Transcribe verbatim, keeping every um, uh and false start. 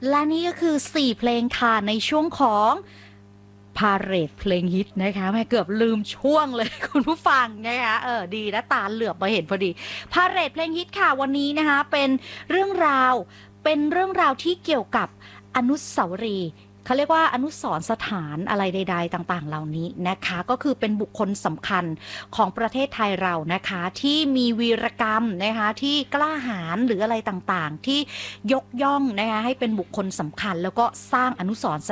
และนี่ก็คือสี่เพลงค่ะในช่วงของพาเหรดเพลงฮิตนะคะแม่เกือบลืมช่วงเลย คุณผู้ฟังนะคะเออดีนะตาเหลือบมาเห็นพอดีพาเหรดเพลงฮิตค่ะวันนี้นะคะเป็นเรื่องราวเป็นเรื่องราวที่เกี่ยวกับอนุสาวรีย์เขาเรียกว่าอนุสรณ์สถานอะไรใดๆต่างๆเหล่านี้นะคะก็คือเป็นบุคคลสำคัญของประเทศไทยเรานะคะที่มีวีรกรรมนะคะที่กล้าหาญหรืออะไรต่างๆที่ยกย่องนะคะให้เป็นบุคคลสำคัญแล้วก็สร้างอนุสรณ์